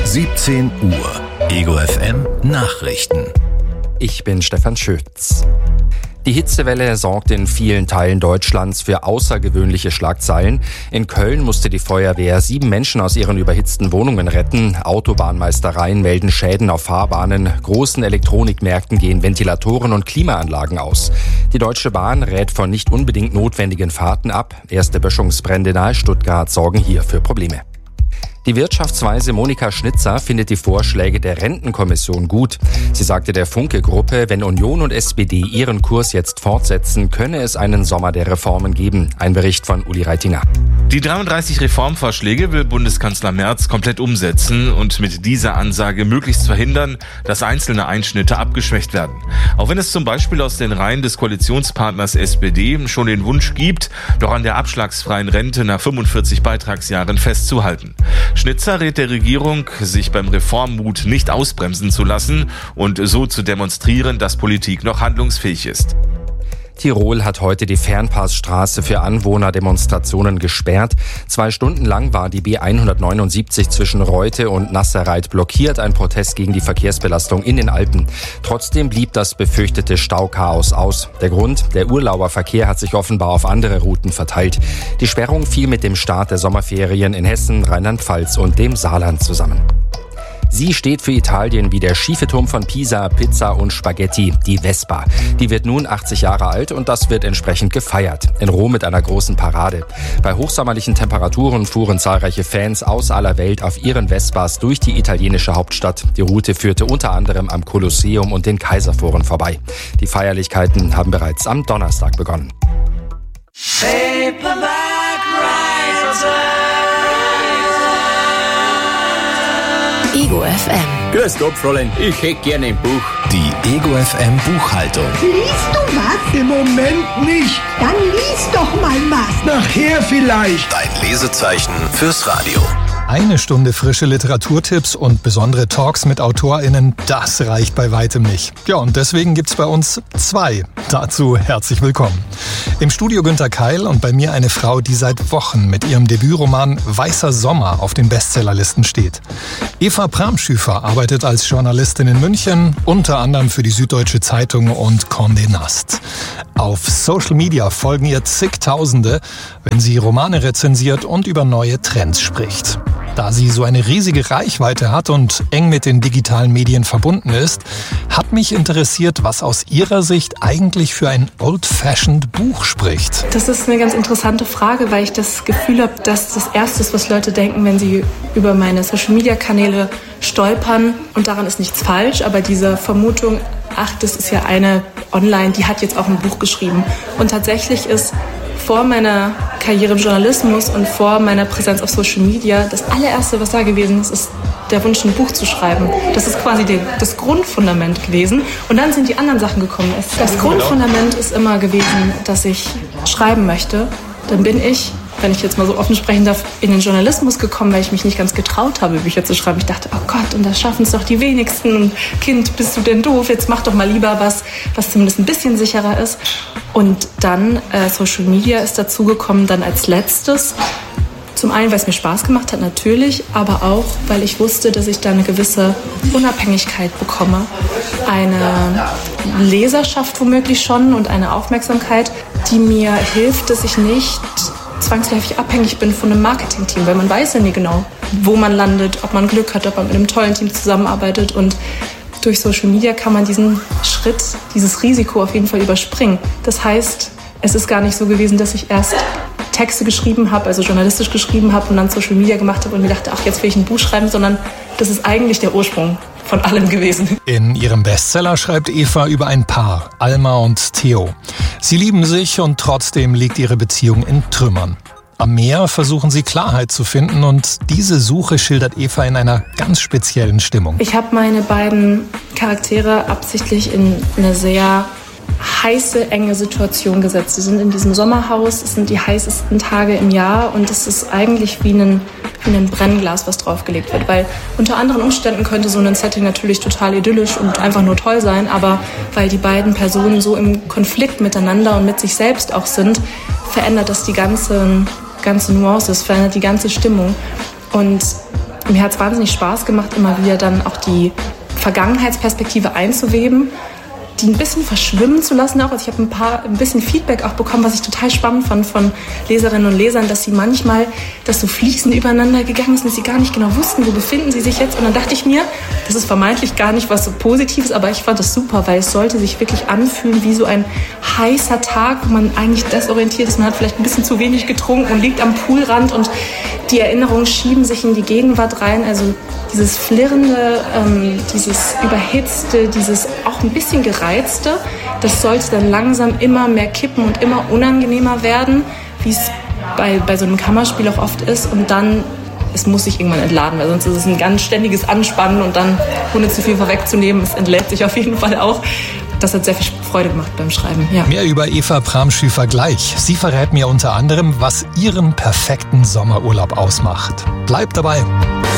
17 Uhr. Ego FM Nachrichten. Ich bin Stefan Schütz. Die Hitzewelle sorgt in vielen Teilen Deutschlands für außergewöhnliche Schlagzeilen. In Köln musste die Feuerwehr 7 Menschen aus ihren überhitzten Wohnungen retten. Autobahnmeistereien melden Schäden auf Fahrbahnen. Großen Elektronikmärkten gehen Ventilatoren und Klimaanlagen aus. Die Deutsche Bahn rät von nicht unbedingt notwendigen Fahrten ab. Erste Böschungsbrände nahe Stuttgart sorgen hier für Probleme. Die Wirtschaftsweise Monika Schnitzer findet die Vorschläge der Rentenkommission gut. Sie sagte der Funke-Gruppe, wenn Union und SPD ihren Kurs jetzt fortsetzen, könne es einen Sommer der Reformen geben. Ein Bericht von Uli Reitinger. Die 33 Reformvorschläge will Bundeskanzler Merz komplett umsetzen und mit dieser Ansage möglichst verhindern, dass einzelne Einschnitte abgeschwächt werden. Auch wenn es zum Beispiel aus den Reihen des Koalitionspartners SPD schon den Wunsch gibt, doch an der abschlagsfreien Rente nach 45 Beitragsjahren festzuhalten. Schnitzer rät der Regierung, sich beim Reformmut nicht ausbremsen zu lassen und so zu demonstrieren, dass Politik noch handlungsfähig ist. Tirol hat heute die Fernpassstraße für Anwohnerdemonstrationen gesperrt. 2 Stunden lang war die B179 zwischen Reute und Nasserreit blockiert, ein Protest gegen die Verkehrsbelastung in den Alpen. Trotzdem blieb das befürchtete Stauchaos aus. Der Grund? Der Urlauberverkehr hat sich offenbar auf andere Routen verteilt. Die Sperrung fiel mit dem Start der Sommerferien in Hessen, Rheinland-Pfalz und dem Saarland zusammen. Sie steht für Italien wie der schiefe Turm von Pisa, Pizza und Spaghetti, die Vespa. Die wird nun 80 Jahre alt und das wird entsprechend gefeiert. In Rom mit einer großen Parade. Bei hochsommerlichen Temperaturen fuhren zahlreiche Fans aus aller Welt auf ihren Vespas durch die italienische Hauptstadt. Die Route führte unter anderem am Kolosseum und den Kaiserforen vorbei. Die Feierlichkeiten haben bereits am Donnerstag begonnen. Ego FM. Grüß Gott, Fräulein. Ich hätte gerne ein Buch. Die Ego FM Buchhaltung. Liest du was? Im Moment nicht. Dann lies doch mal was. Nachher vielleicht. Dein Lesezeichen fürs Radio. Eine Stunde frische Literaturtipps und besondere Talks mit AutorInnen, das reicht bei weitem nicht. Ja, und deswegen gibt's bei uns 2. Dazu herzlich willkommen. Im Studio Günther Keil und bei mir eine Frau, die seit Wochen mit ihrem Debütroman Weißer Sommer auf den Bestsellerlisten steht. Eva Pramschüfer arbeitet als Journalistin in München, unter anderem für die Süddeutsche Zeitung und Condé Nast. Auf Social Media folgen ihr zigtausende, wenn sie Romane rezensiert und über neue Trends spricht. Da sie so eine riesige Reichweite hat und eng mit den digitalen Medien verbunden ist, hat mich interessiert, was aus ihrer Sicht eigentlich für ein old-fashioned Buch spricht. Das ist eine ganz interessante Frage, weil ich das Gefühl habe, dass das Erste ist, was Leute denken, wenn sie über meine Social-Media-Kanäle stolpern. Und daran ist nichts falsch, aber diese Vermutung, ach, das ist ja eine online, die hat jetzt auch ein Buch geschrieben. Und tatsächlich ist vor meiner Karriere im Journalismus und vor meiner Präsenz auf Social Media das allererste, was da gewesen ist, ist der Wunsch, ein Buch zu schreiben. Das ist quasi das Grundfundament gewesen. Und dann sind die anderen Sachen gekommen. Das Grundfundament ist immer gewesen, dass ich schreiben möchte. Dann bin ich, wenn ich jetzt mal so offen sprechen darf, in den Journalismus gekommen, weil ich mich nicht ganz getraut habe, Bücher zu schreiben. Ich dachte, oh Gott, und das schaffen es doch die wenigsten. Und Kind, bist du denn doof? Jetzt mach doch mal lieber was zumindest ein bisschen sicherer ist. Und dann Social Media ist dazugekommen, dann als letztes. Zum einen, weil es mir Spaß gemacht hat, natürlich, aber auch, weil ich wusste, dass ich da eine gewisse Unabhängigkeit bekomme. Eine Leserschaft womöglich schon und eine Aufmerksamkeit, die mir hilft, dass ich nicht zwangsläufig abhängig bin von einem Marketingteam, weil man weiß ja nie genau, wo man landet, ob man Glück hat, ob man mit einem tollen Team zusammenarbeitet. Und durch Social Media kann man diesen Schritt, dieses Risiko auf jeden Fall überspringen. Das heißt, es ist gar nicht so gewesen, dass ich erst Texte geschrieben habe, also journalistisch geschrieben habe und dann Social Media gemacht habe und mir dachte, ach, jetzt will ich ein Buch schreiben, sondern das ist eigentlich der Ursprung von allem gewesen. In ihrem Bestseller schreibt Eva über ein Paar, Alma und Theo. Sie lieben sich und trotzdem liegt ihre Beziehung in Trümmern. Am Meer versuchen sie Klarheit zu finden und diese Suche schildert Eva in einer ganz speziellen Stimmung. Ich habe meine beiden Charaktere absichtlich in eine sehr heiße, enge Situation gesetzt. Sie sind in diesem Sommerhaus, es sind die heißesten Tage im Jahr und es ist eigentlich wie ein Brennglas, was draufgelegt wird. Weil unter anderen Umständen könnte so ein Setting natürlich total idyllisch und einfach nur toll sein, aber weil die beiden Personen so im Konflikt miteinander und mit sich selbst auch sind, verändert das die ganze Nuance, es verändert die ganze Stimmung. Und mir hat es wahnsinnig Spaß gemacht, immer wieder dann auch die Vergangenheitsperspektive einzuweben, die ein bisschen verschwimmen zu lassen auch. Also ich habe ein bisschen Feedback auch bekommen, was ich total spannend fand von Leserinnen und Lesern, dass sie manchmal das so fließend übereinander gegangen ist, dass sie gar nicht genau wussten, wo befinden sie sich jetzt. Und dann dachte ich mir, das ist vermeintlich gar nicht was so Positives, aber ich fand das super, weil es sollte sich wirklich anfühlen wie so ein heißer Tag, wo man eigentlich desorientiert ist. Man hat vielleicht ein bisschen zu wenig getrunken und liegt am Poolrand und die Erinnerungen schieben sich in die Gegenwart rein. Also dieses Flirrende, dieses Überhitzte, dieses auch ein bisschen Gereizte, das sollte dann langsam immer mehr kippen und immer unangenehmer werden, wie es bei so einem Kammerspiel auch oft ist. Und dann, es muss sich irgendwann entladen, weil sonst ist es ein ganz ständiges Anspannen und dann, ohne zu viel vorwegzunehmen, es entlädt sich auf jeden Fall auch. Das hat sehr viel Freude gemacht beim Schreiben. Ja. Mehr über Eva Pramschüfer gleich. Sie verrät mir unter anderem, was ihren perfekten Sommerurlaub ausmacht. Bleibt dabei.